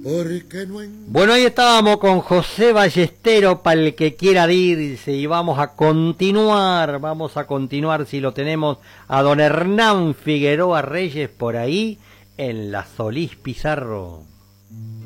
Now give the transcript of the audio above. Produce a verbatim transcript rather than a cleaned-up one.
porque no en... Bueno, ahí estábamos con José Ballestero, para el que quiera irse, y vamos a continuar, vamos a continuar si lo tenemos a don Hernán Figueroa Reyes por ahí, en la Solís Pizarro.